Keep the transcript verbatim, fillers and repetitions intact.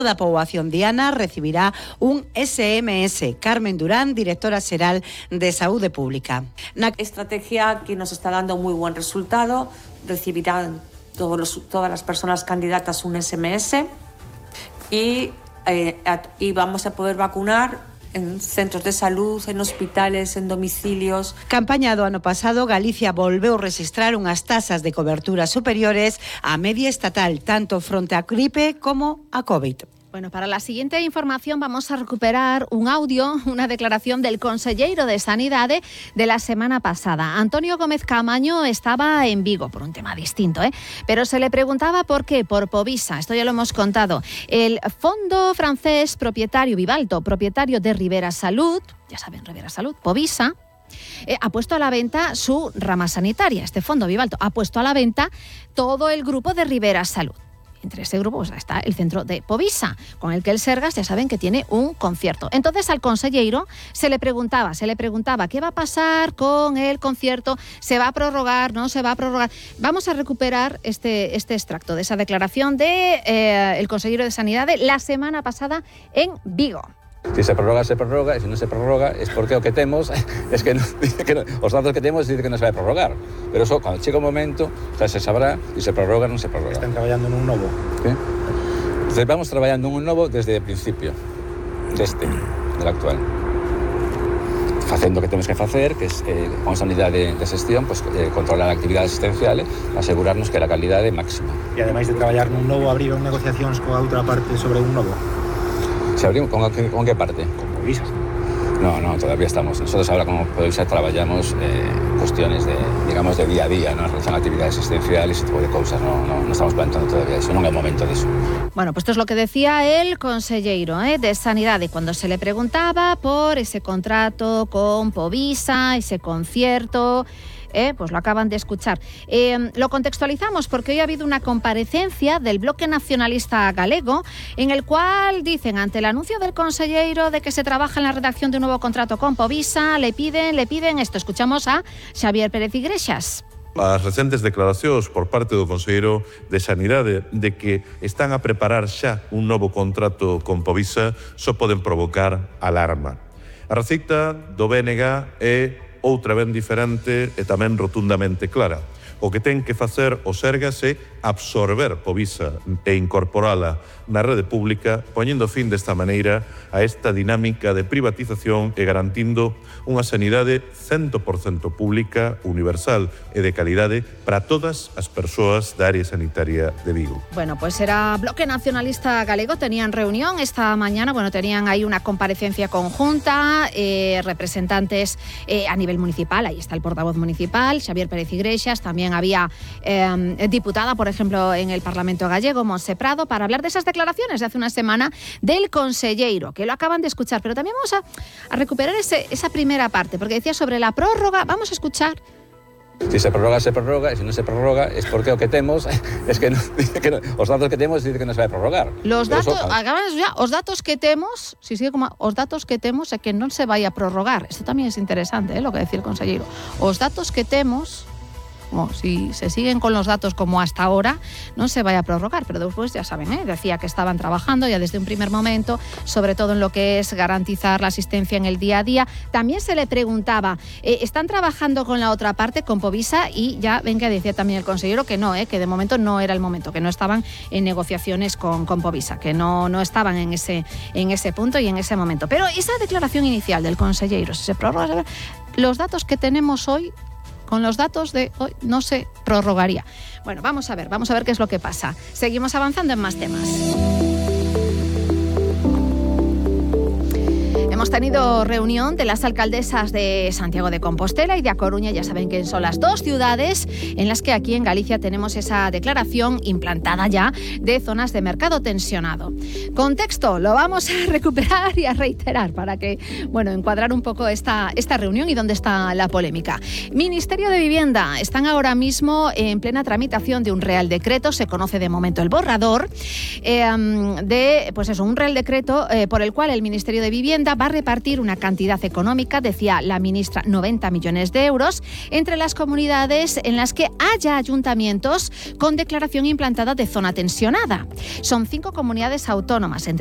da poboación diana recibirá un ese eme ese. Carmen Durán, directora xeral de Saúde Pública. Una estrategia que nos está dando muy buen resultado. Recibirán todos los, todas las personas candidatas un ese eme ese y, eh, y vamos a poder vacunar en centros de salud, en hospitales, en domicilios. Campaña do ano pasado, Galicia volveu registrar unhas tasas de cobertura superiores á media estatal, tanto fronte á gripe como a COVID. Bueno, para la siguiente información vamos a recuperar un audio, una declaración del conselleiro de Sanidade de la semana pasada. Antonio Gómez Caamaño estaba en Vigo por un tema distinto, ¿eh? Pero se le preguntaba por qué, por Povisa, esto ya lo hemos contado. El fondo francés propietario, Vivalto, propietario de Rivera Salud, ya saben, Rivera Salud, Povisa, Eh, ha puesto a la venta su rama sanitaria. Este fondo Vivalto ha puesto a la venta todo el grupo de Rivera Salud. Entre ese grupo pues, está el centro de Povisa, con el que el Sergas ya saben que tiene un concierto. Entonces al conselleiro se le preguntaba, se le preguntaba qué va a pasar con el concierto, se va a prorrogar, no se va a prorrogar. Vamos a recuperar este, este extracto de esa declaración de eh, el conselleiro de Sanidade la semana pasada en Vigo. Si se prorroga, se prorroga, e se non se prorroga es porque o que temos es que, no, dice que no, os datos que temos dice que non se vai prorrogar, pero eso, cando chega o momento, xa se sabrá se se prorroga ou non se prorroga. Están traballando nun novo. ¿Sí? Entonces vamos traballando en un novo desde o principio deste, del actual, facendo o que temos que facer, que es eh, con esa unidade de xestión, pues, eh, controlar a actividade asistencial, asegurarnos que a calidade máxima. E ademais de traballar nun novo, abriron negociacións coa outra parte sobre un novo. ¿Se abrimos con, con qué parte? Con Povisa. No, no, todavía estamos. Nosotros ahora como Povisa trabajamos eh, cuestiones de, digamos, de día a día, ¿no? En relación a actividades asistenciales y ese tipo de cosas. No, no, no estamos planteando todavía eso, no es el momento de eso. Bueno, pues esto es lo que decía el conselleiro eh, de Sanidade cuando se le preguntaba por ese contrato con Povisa, ese concierto. Eh, pues lo acaban de escuchar. Eh, lo contextualizamos porque hoy ha habido una comparecencia del Bloque Nacionalista Galego en el cual dicen, ante el anuncio del conselleiro de que se trabaja en la redacción de un nuevo contrato con Povisa, le piden, le piden esto. Escuchamos a Xavier Pérez Iglesias. As recentes declaracións por parte do conselleiro de Sanidade de que están a preparar xa un novo contrato con Povisa só poden provocar alarma. A receita do B N G é outra ben diferente e tamén rotundamente clara. O que ten que facer o Sergas é absorber Povisa e incorporala na rede pública, poñendo fin desta maneira a esta dinámica de privatización e garantindo unha sanidade cento por cento pública, universal e de calidade para todas as persoas da área sanitaria de Vigo. Bueno, pues era Bloque Nacionalista Galego, tenían reunión esta mañana, bueno, tenían ahí una comparecencia conjunta, eh, representantes eh, a nivel municipal, ahí está el portavoz municipal, Xavier Pérez Iglesias, también había eh, diputada, por ejemplo, en el Parlamento gallego, Montse Prado, para hablar de esas declaraciones de hace una semana del conselleiro, que lo acaban de escuchar. Pero también vamos a, a recuperar ese, esa primera parte, porque decía sobre la prórroga. Vamos a escuchar. Si se prorroga, se prorroga, e se non se prorroga es porque o que temos es que, no, dice que no, os datos que temos dice que non se vai prorrogar. Los datos, eso, acaban de escuchar, os datos que temos, si sigue como os datos que temos é que non se vai a prorrogar. Esto tamén es interesante, ¿eh? Lo que decía el conselleiro. Os datos que temos, como si se siguen con los datos como hasta ahora, no se vaya a prorrogar, pero después ya saben, ¿eh? Decía que estaban trabajando ya desde un primer momento, sobre todo en lo que es garantizar la asistencia en el día a día. También se le preguntaba, eh, ¿están trabajando con la otra parte, con Povisa? Y ya ven que decía también el consejero que no, ¿eh? Que de momento no era el momento, que no estaban en negociaciones con, con Povisa, que no, no estaban en ese, en ese punto y en ese momento. Pero esa declaración inicial del consejero, si se prorroga, los datos que tenemos hoy, con los datos de hoy no se prorrogaría. Bueno, vamos a ver, vamos a ver qué es lo que pasa. Seguimos avanzando en más temas. Hemos tenido reunión de las alcaldesas de Santiago de Compostela y de A Coruña. Ya saben que son las dos ciudades en las que aquí en Galicia tenemos esa declaración implantada ya de zonas de mercado tensionado. Contexto, lo vamos a recuperar y a reiterar para que, bueno, encuadrar un poco esta, esta reunión y dónde está la polémica. Ministerio de Vivienda, están ahora mismo en plena tramitación de un Real Decreto, se conoce de momento el borrador, eh, de, pues eso, un Real Decreto eh, por el cual el Ministerio de Vivienda va a repartir una cantidad económica, decía la ministra, noventa millones de euros, entre las comunidades en las que haya ayuntamientos con declaración implantada de zona tensionada. Son cinco comunidades autónomas, entre